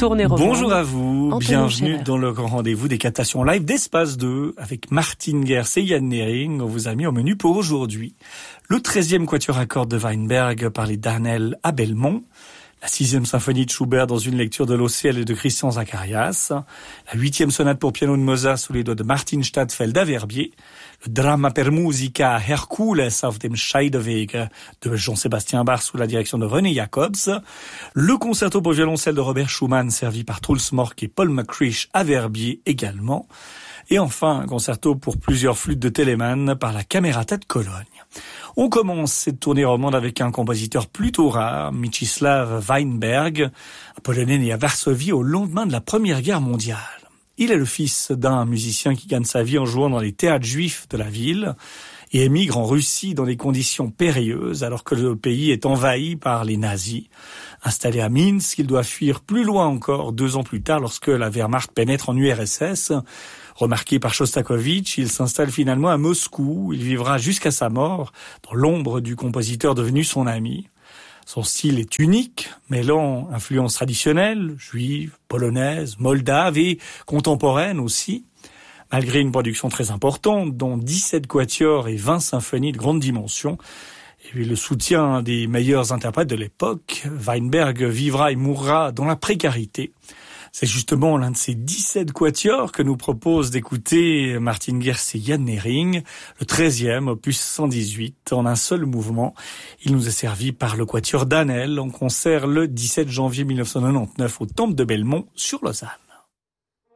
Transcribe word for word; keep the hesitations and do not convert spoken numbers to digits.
tournée romande. Bonjour à vous, Antonin bienvenue Scherer. dans le grand rendez-vous des captations live d'Espace deux avec Martin Gers et Jan Nering. On vous a mis au menu pour aujourd'hui le treizième quatuor à cordes de Weinberg par les Darnel à Belmont, la sixième symphonie de Schubert dans une lecture de l'Ociel et de Christian Zacharias, la huitième sonate pour piano de Mozart sous les doigts de Martin Stadtfeld à Verbier, le Drama per Musica Hercules auf dem Scheideweg de Jean-Sébastien Bach sous la direction de René Jacobs, le concerto pour violoncelle de Robert Schumann servi par Truls Mork et Paul McCrish à Verbier également, et enfin un concerto pour plusieurs flûtes de Telemann par la Camerata de Cologne. On commence cette tournée romande avec un compositeur plutôt rare, Mieczysław Weinberg, un Polonais né à Varsovie au lendemain de la Première Guerre mondiale. Il est le fils d'un musicien qui gagne sa vie en jouant dans les théâtres juifs de la ville et émigre en Russie dans des conditions périlleuses alors que le pays est envahi par les nazis. Installé à Minsk, il doit fuir plus loin encore deux ans plus tard lorsque la Wehrmacht pénètre en U R S S. Remarqué par Shostakovich, il s'installe finalement à Moscou. Il vivra jusqu'à sa mort dans l'ombre du compositeur devenu son ami. Son style est unique, mêlant influences traditionnelles, juives, polonaises, moldaves et contemporaines aussi. Malgré une production très importante, dont dix-sept quatuors et vingt symphonies de grande dimension, et le soutien des meilleurs interprètes de l'époque, Weinberg vivra et mourra dans la précarité. C'est justement l'un de ces dix-sept quatuors que nous propose d'écouter Martin Gers et Jan Nering, le treizième, opus cent dix-huit, en un seul mouvement. Il nous est servi par le quatuor Darnel en concert le dix-sept janvier mille neuf cent quatre-vingt-dix-neuf au Temple de Belmont sur Lausanne.